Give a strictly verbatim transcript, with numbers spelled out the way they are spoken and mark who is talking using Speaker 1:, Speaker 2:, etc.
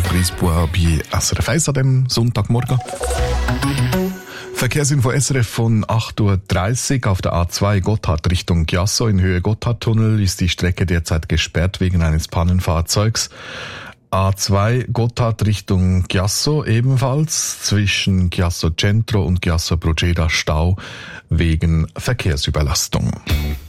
Speaker 1: Brisbois bei S R F eins an dem Sonntagmorgen. Verkehrsinfo S R F von acht Uhr dreißig auf der A zwei Gotthard Richtung Chiasso in Höhe Gotthardtunnel ist die Strecke derzeit gesperrt wegen eines Pannenfahrzeugs. A zwei Gotthard Richtung Chiasso ebenfalls zwischen Chiasso Centro und Chiasso Proceda Stau wegen Verkehrsüberlastung.